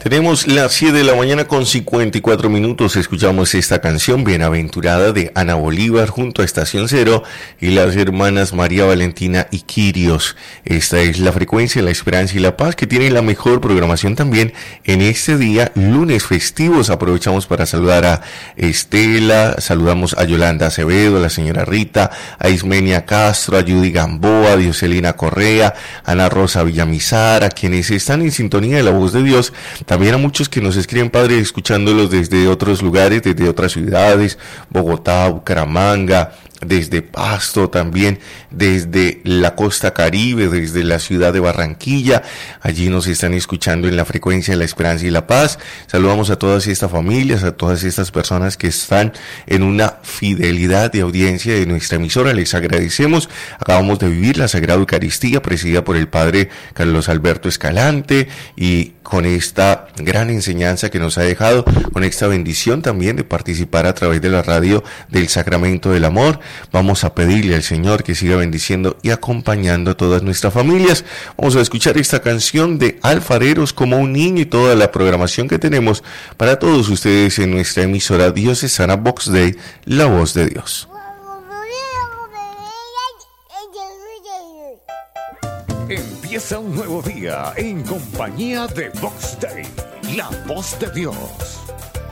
Tenemos las 7 de la mañana con 54 minutos. Escuchamos esta canción Bienaventurada de Ana Bolívar junto a Estación Cero y las hermanas María Valentina y Quirios. Esta es la frecuencia, la esperanza y la paz que tiene la mejor programación también en este día, lunes festivos. Aprovechamos para saludar a Estela, saludamos a Yolanda Acevedo, a la señora Rita, a Ismenia Castro, a Judy Gamboa, a Dioselina Correa, a Ana Rosa Villamizar, a quienes están en sintonía de la voz de Dios. También a muchos que nos escriben, Padre, escuchándolos desde otros lugares, desde otras ciudades, Bogotá, Bucaramanga, desde Pasto también, desde la costa Caribe, desde la ciudad de Barranquilla. Allí nos están escuchando en la frecuencia de la esperanza y la paz. Saludamos a todas estas familias, a todas estas personas que están en una fidelidad de audiencia de nuestra emisora. Les agradecemos. Acabamos de vivir la Sagrada Eucaristía presidida por el Padre Carlos Alberto Escalante, y con esta gran enseñanza que nos ha dejado, con esta bendición también de participar a través de la radio del Sacramento del Amor, vamos a pedirle al Señor que siga bendiciendo y acompañando a todas nuestras familias. Vamos a escuchar esta canción de Alfareros, Como un niño, y toda la programación que tenemos para todos ustedes en nuestra emisora Diocesana Vox Dei, la voz de Dios. Empieza un nuevo día en compañía de Vox Dei, la voz de Dios.